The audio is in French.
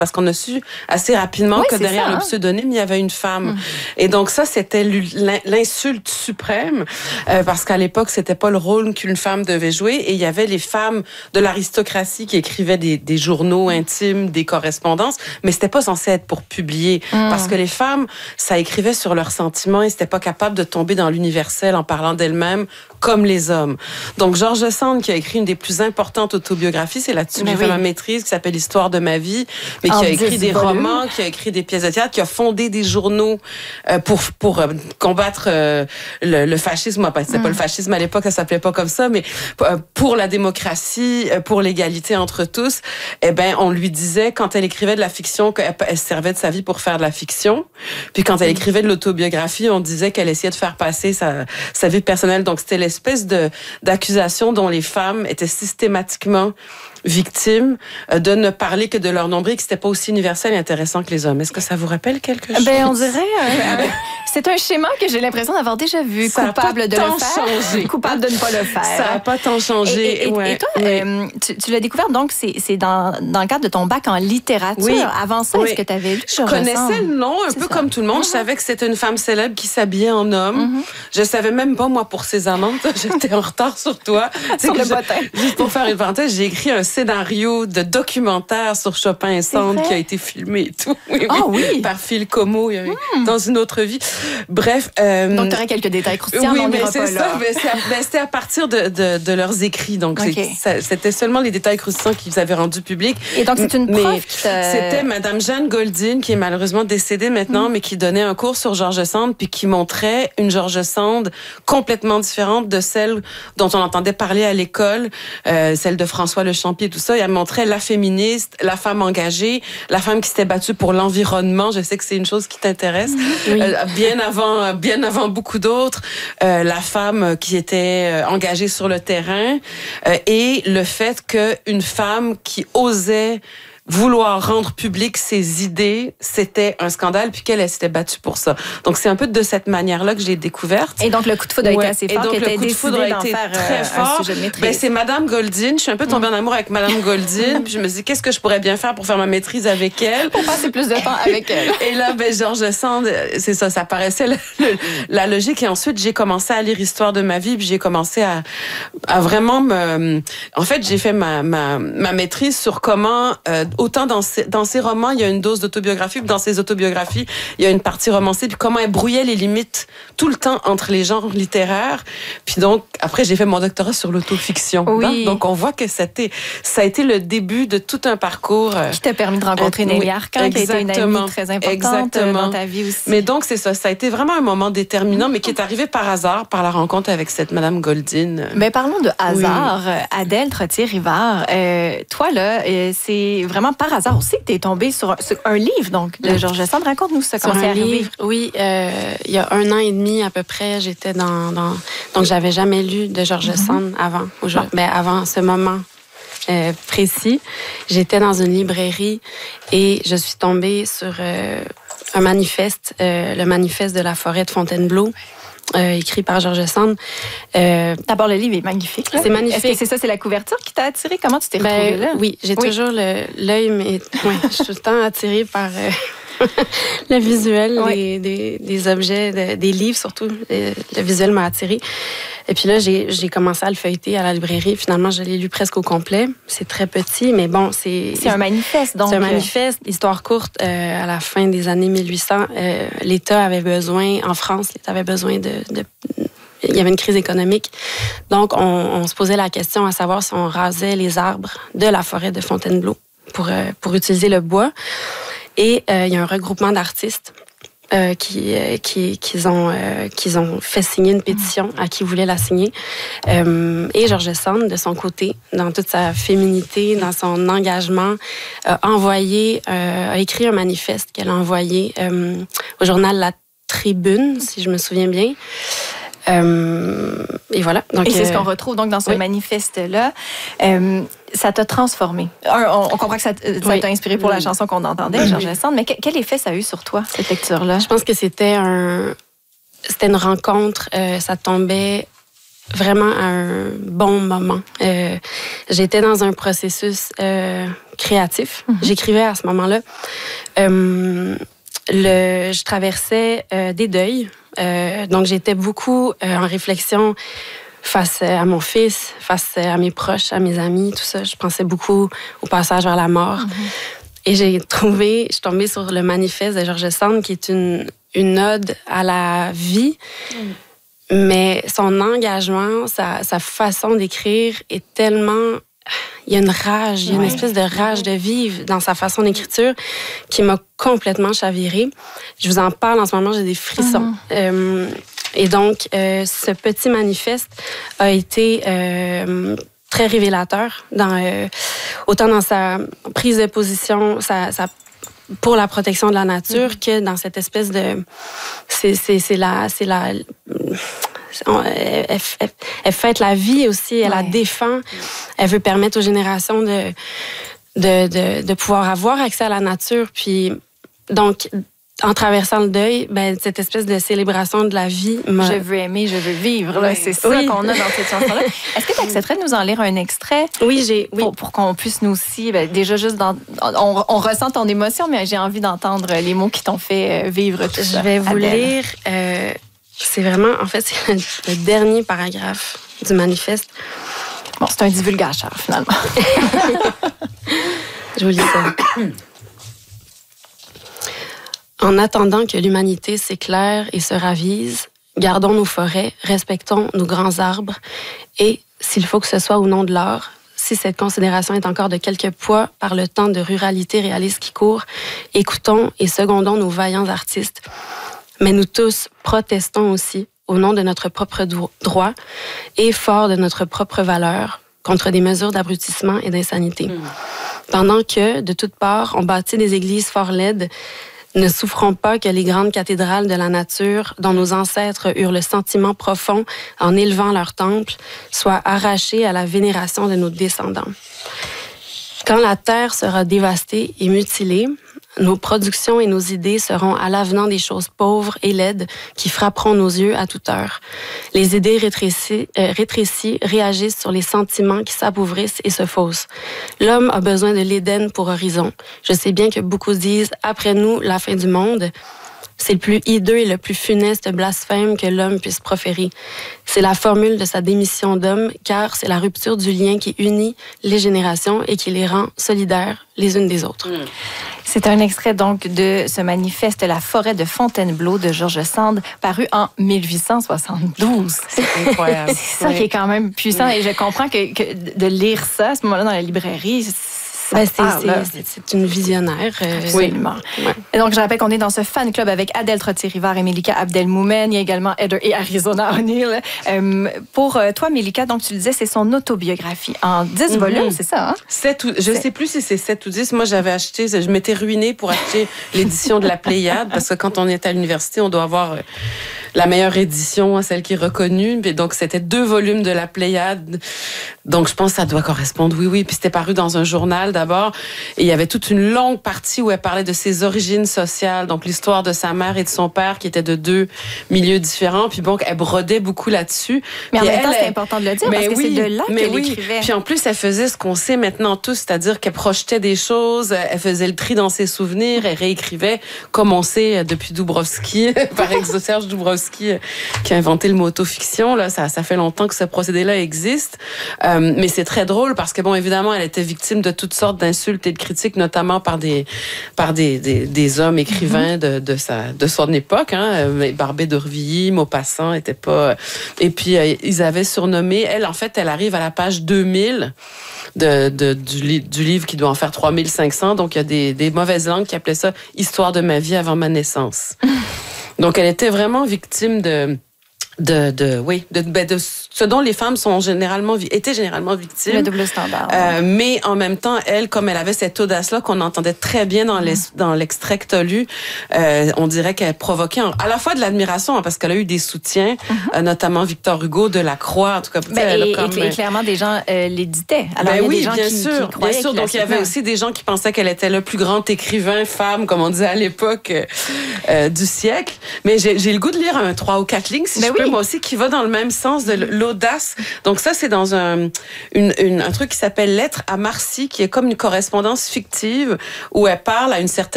parce qu'on a su assez rapidement que derrière le pseudonyme, il y avait une femme. Et donc ça, c'était l'insulte suprême, parce qu'à l'époque, c'était pas le rôle qu'une femme devait jouer. Et il y avait les femmes de l'aristocratie qui écrivaient des journaux intimes, des correspondances, mais c'était pas censé être pour publier, parce que les femmes, ça écrivait sur leurs sentiments et c'était pas capable de tomber dans l'universel en parlant d'elles-mêmes comme les hommes. Donc, George Sand, qui a écrit une des plus importantes autobiographies, c'est là-dessus que j'ai fait ma maîtrise, qui s'appelle L'Histoire de ma vie, mais qui a écrit des romans, qui a écrit des pièces de théâtre, qui a fondé des journaux pour combattre le fascisme. Enfin, c'était pas le fascisme à l'époque, ça s'appelait pas comme ça, mais pour la démocratie, pour l'égalité entre tous. Eh ben, on lui disait, quand elle écrivait de la fiction, qu'elle servait de sa vie pour faire de la fiction. Puis quand elle écrivait de l'autobiographie, on disait qu'elle essayait de faire passer sa vie personnelle. Donc, c'était l'espèce d'accusation dont les femmes étaient systématiquement victimes de ne parler que de leur nombril, que c'était pas aussi universel et intéressant que les hommes. Est-ce que ça vous rappelle quelque chose? Ben, on dirait, c'est un schéma que j'ai l'impression d'avoir déjà vu. Ça coupable de le faire, changé. coupable de ne pas le faire. Ça n'a pas tant changé. Et toi, tu l'as découvert, donc, c'est dans le cadre de ton bac en littérature. Oui. Avant ça, est-ce que tu avais lu Je connaissais le nom, un peu comme tout le monde. Je savais que c'était une femme célèbre qui s'habillait en homme. Je savais même pas, moi, pour ces amantes. J'étais en retard sur toi. Sur le bottin. Juste pour faire une parenthèse, j'ai écrit un scénario de documentaire sur Chopin et Sand qui a été filmé et tout. Par Phil Como dans une autre vie. Bref. Donc, tu aurais quelques détails croustillants. Oui, mais c'est ça. C'était à partir de leurs écrits. Donc, c'était seulement les détails croustillants qu'ils avaient rendus publics. Et donc, c'est une prof qui C'était Madame Jeanne Goldin, qui est malheureusement décédée maintenant, mais qui donnait un cours sur George Sand, puis qui montrait une George Sand complètement différente de celle dont on entendait parler à l'école, celle de François Le Champier, tout ça. Et elle montrait la féministe, la femme engagée, la femme qui s'était battue pour l'environnement. Je sais que c'est une chose qui t'intéresse. Bien avant beaucoup d'autres. La femme qui était engagée sur le terrain et le fait qu'une femme qui osait vouloir rendre public ses idées, c'était un scandale, puis qu'elle s'était battue pour ça. Donc, c'est un peu de cette manière-là que j'ai découverte. Et donc, le coup de foudre a été assez fort, que le coup de foudre a été très fort. Ben, c'est Madame Goldin. Je suis un peu tombée en amour avec Madame Goldin, puis je me suis dit, qu'est-ce que je pourrais bien faire pour faire ma maîtrise avec elle? Pour passer plus de temps avec elle. Et là, ben, George Sand, c'est ça paraissait la logique. Et ensuite, j'ai commencé à lire Histoire de ma vie, puis j'ai commencé à vraiment En fait, j'ai fait ma maîtrise sur comment... autant dans ses romans, il y a une dose d'autobiographie, puis dans ses autobiographies, il y a une partie romancée, puis comment elle brouillait les limites tout le temps entre les genres littéraires. Puis donc, après, j'ai fait mon doctorat sur l'autofiction. Oui. Donc, on voit que ça a été le début de tout un parcours. Qui t'a permis de rencontrer Nelly Arcan, qui a été une amie très importante dans ta vie aussi. Mais donc, c'est ça. Ça a été vraiment un moment déterminant, mais qui est arrivé par hasard, par la rencontre avec cette Madame Goldin. Mais parlons de hasard. Adèle Trottier-Rivard, toi, là, c'est vraiment par hasard aussi que tu es tombée sur un livre donc, de George Sand. Raconte-nous ça, comment c'est arrivé. Oui, il y a 1 an et demi à peu près, j'étais donc, j'avais jamais lu de George Sand avant. Avant ce moment précis. J'étais dans une librairie et je suis tombée sur un manifeste, le manifeste de la forêt de Fontainebleau. Écrit par George Sand. D'abord, le livre est magnifique. Là. C'est magnifique. Est-ce que c'est la couverture qui t'a attirée? Comment tu t'es retrouvée là? Oui, j'ai toujours l'œil, mais je suis tout le temps attirée par le visuel des objets, des livres surtout. Le visuel m'a attirée. Et puis là, j'ai commencé à le feuilleter à la librairie. Finalement, je l'ai lu presque au complet. C'est très petit, mais bon, c'est un manifeste, donc. C'est un manifeste. Histoire courte, à la fin des années 1800, l'État avait besoin, en France, l'État avait besoin il y avait une crise économique. Donc, on se posait la question à savoir si on rasait les arbres de la forêt de Fontainebleau pour utiliser le bois. Et il y a un regroupement d'artistes qu'ils ont fait signer une pétition à qui voulait la signer. Et George Sand, de son côté, dans toute sa féminité, dans son engagement, a écrit un manifeste qu'elle a envoyé au journal La Tribune, si je me souviens bien. Et voilà. Donc, et c'est ce qu'on retrouve donc dans ce manifeste-là. Ça t'a transformé. On comprend que ça t'a inspiré pour la chanson qu'on entendait, George Sand, mais quel effet ça a eu sur toi, cette lecture-là? Je pense que c'était une rencontre. Ça tombait vraiment à un bon moment. J'étais dans un processus créatif. J'écrivais à ce moment-là. Je traversais des deuils. Donc, j'étais beaucoup en réflexion face à mon fils, face à mes proches, à mes amis, tout ça. Je pensais beaucoup au passage vers la mort. Et je suis tombée sur le manifeste de George Sand, qui est une ode à la vie. Mais son engagement, sa façon d'écrire est tellement... Il y a une rage, il y a une espèce de rage de vivre dans sa façon d'écriture qui m'a complètement chavirée. Je vous en parle en ce moment, j'ai des frissons. Et donc, ce petit manifeste a été très révélateur, autant dans sa prise de position, pour la protection de la nature, que dans cette espèce de... Elle fête la vie aussi, elle la défend. Elle veut permettre aux générations de pouvoir avoir accès à la nature. Puis, donc, en traversant le deuil, cette espèce de célébration de la vie... Je veux aimer, je veux vivre. Là, c'est ça qu'on a dans cette chanson-là. Est-ce que tu accepterais de nous en lire un extrait? Oui, Pour qu'on puisse nous aussi... déjà, juste on ressent ton émotion, mais j'ai envie d'entendre les mots qui t'ont fait vivre tout ça. Je vais vous lire... c'est vraiment... En fait, c'est le dernier paragraphe du manifeste. Bon, c'est un divulgateur, finalement. Je vous lis ça. En attendant que l'humanité s'éclaire et se ravise, gardons nos forêts, respectons nos grands arbres et, s'il faut que ce soit au nom de l'art, si cette considération est encore de quelque poids par le temps de ruralité réaliste qui court, écoutons et secondons nos vaillants artistes. Mais nous tous protestons aussi, au nom de notre propre droit et fort de notre propre valeur, contre des mesures d'abrutissement et d'insanité. Pendant que, de toutes parts, on bâtit des églises fort laides, ne souffrons pas que les grandes cathédrales de la nature, dont nos ancêtres eurent le sentiment profond en élevant leurs temples, soient arrachées à la vénération de nos descendants. Quand la terre sera dévastée et mutilée, nos productions et nos idées seront à l'avenant des choses pauvres et laides qui frapperont nos yeux à toute heure. Les idées rétrécies réagissent sur les sentiments qui s'appauvrissent et se faussent. L'homme a besoin de l'Éden pour horizon. Je sais bien que beaucoup disent « après nous, la fin du monde ». C'est le plus hideux et le plus funeste blasphème que l'homme puisse proférer. C'est la formule de sa démission d'homme, car c'est la rupture du lien qui unit les générations et qui les rend solidaires les unes des autres. C'est un extrait donc de ce manifeste La forêt de Fontainebleau de George Sand, paru en 1872. C'est incroyable. C'est ça qui est quand même puissant. Et je comprends que de lire ça à ce moment-là dans la librairie, c'est une visionnaire. Absolument. Ouais. Et donc, je rappelle qu'on est dans ce fan club avec Adèle Trottier-Rivard et Mélika Abdelmoumen. Il y a également Heather et Arizona O'Neill. Pour toi, Mélika, donc tu le disais, c'est son autobiographie en 10 volumes, c'est ça? Hein? Je ne sais plus si c'est 7 ou 10. Moi, je m'étais ruinée pour acheter l'édition de la Pléiade, parce que quand on est à l'université, on doit avoir la meilleure édition, celle qui est reconnue. Et donc, c'était 2 volumes de la Pléiade. Donc, je pense que ça doit correspondre, oui. Puis c'était paru dans un journal d'abord. Et il y avait toute une longue partie où elle parlait de ses origines sociales, donc l'histoire de sa mère et de son père qui étaient de 2 milieux différents. Puis bon, elle brodait beaucoup là-dessus. Mais en même temps, c'est important de le dire parce que c'est de là qu'elle écrivait. Puis en plus, elle faisait ce qu'on sait maintenant tous, c'est-à-dire qu'elle projetait des choses, elle faisait le tri dans ses souvenirs, elle réécrivait, comme on sait depuis Dubrovski, par exemple, Serge Dubrovski, qui a inventé le mot autofiction. Là, ça fait longtemps que ce procédé-là existe. Mais c'est très drôle parce que, bon, évidemment, elle était victime de toutes sortes d'insultes et de critiques, notamment par des hommes écrivains de son époque. Barbé d'Aurevilly, Maupassant était pas... Et puis, ils avaient surnommé... Elle, en fait, elle arrive à la page 2000 du livre qui doit en faire 3500. Donc, il y a des mauvaises langues qui appelaient ça « Histoire de ma vie avant ma naissance ». Donc, elle était vraiment victime de ce dont les femmes étaient généralement victimes. Le double standard. Mais en même temps, elle, comme elle avait cette audace-là qu'on entendait très bien dans l'extrait que tu as lu, on dirait qu'elle provoquait à la fois de l'admiration, parce qu'elle a eu des soutiens, notamment Victor Hugo, Delacroix, en tout cas. Et clairement, des gens l'éditaient. Alors, il y a des gens qui croyaient. Bien sûr. Donc, il y avait aussi des gens qui pensaient qu'elle était le plus grand écrivain femme, comme on disait à l'époque, du siècle. Mais j'ai le goût de lire un 3 ou 4 lignes, si je peux, moi aussi, qui va dans le même sens de l'audace. Donc ça, c'est dans un truc qui s'appelle Lettre à Marcy, qui est comme une correspondance fictive où elle parle à une certaine